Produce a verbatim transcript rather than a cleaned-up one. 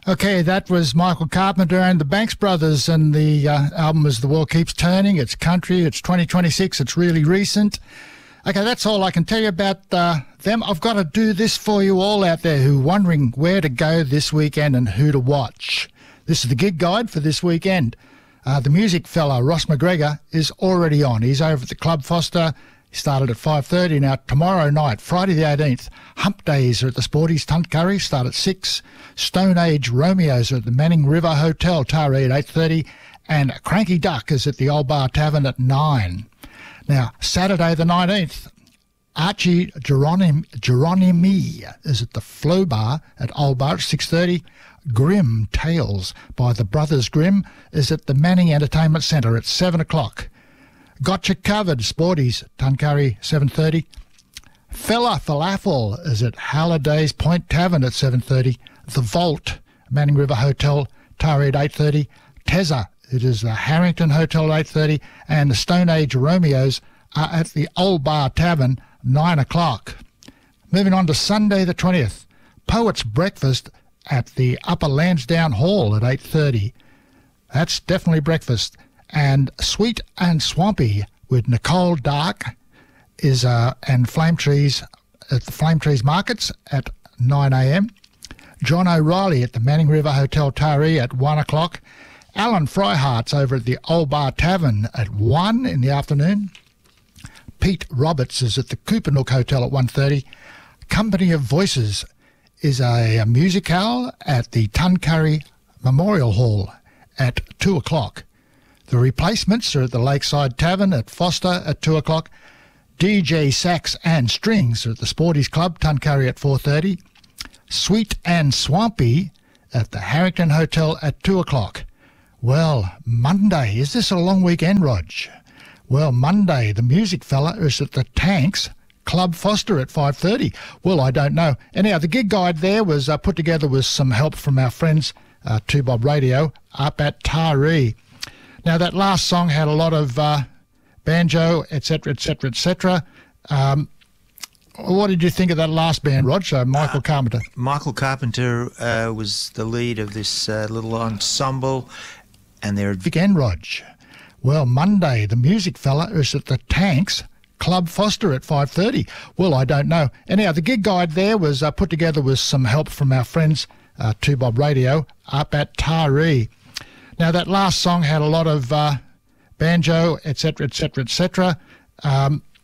Okay, that was Michael Carpenter and the Banks Brothers, and the uh, album is The World Keeps Turning. It's country, it's twenty twenty-six, it's really recent. Okay, that's all I can tell you about uh, them. I've got to do this for you all out there who are wondering where to go this weekend and who to watch. This is the gig guide for this weekend. Uh, the music fella, Ross McGregor, is already on. He's over at the Club Foster. He started at five thirty. Now, tomorrow night, Friday the eighteenth, Hump Days are at the Sporties Tuncurry, start at six. Stone Age Romeos are at the Manning River Hotel, Taree at eight thirty. And Cranky Duck is at the Old Bar Tavern at nine. Now, Saturday the nineteenth, Archie Geronim, Geronimi is at the Flow Bar at Old Bar at six thirty. Grimm Tales by the Brothers Grimm is at the Manning Entertainment Centre at seven o'clock. Gotcha Covered, Sporties, Tuncurry, seven thirty. Fella Falafel is at Halliday's Point Tavern at seven thirty. The Vault, Manning River Hotel, Taree at eight thirty. Tezza, it is the Harrington Hotel at eight thirty. And the Stone Age Romeos are at the Old Bar Tavern, nine o'clock. Moving on to Sunday the twentieth, Poets Breakfast at the Upper Lansdowne Hall at eight thirty. That's definitely breakfast. And Sweet and Swampy with Nicole Dark is uh, and Flame Trees at the Flame Trees Markets at nine a.m. John O'Reilly at the Manning River Hotel Taree at one o'clock. Alan Freihart's over at the Old Bar Tavern at one in the afternoon. Pete Roberts is at the Coopernook Hotel at one thirty. Company of Voices is a, a musicale at the Tuncurry Memorial Hall at two o'clock. The Replacements are at the Lakeside Tavern at Foster at two o'clock. D J Sax and Strings are at the Sporties Club, Tuncurry at four thirty. Sweet and Swampy at the Harrington Hotel at two o'clock. Well, Monday, is this a long weekend, Rog? Well, Monday, the music fella is at the Tanks, Club Foster at five thirty. Well, I don't know. Anyhow, the gig guide there was uh, put together with some help from our friends, uh, two Bob Radio, up at Taree. Now, that last song had a lot of uh, banjo, et cetera, et cetera, et cetera. Um, what did you think of that last band, Rog? So Michael uh, Carpenter. Michael Carpenter uh, was the lead of this uh, little ensemble, and they're... Again, Rog. Well, Monday, the music fella is at the Tanks, Club Foster at five thirty. Well, I don't know. Anyhow, the gig guide there was uh, put together with some help from our friends, uh, two Bob Radio, up at Taree. Now, that last song had a lot of uh, banjo, et cetera, et cetera, et cetera. Um,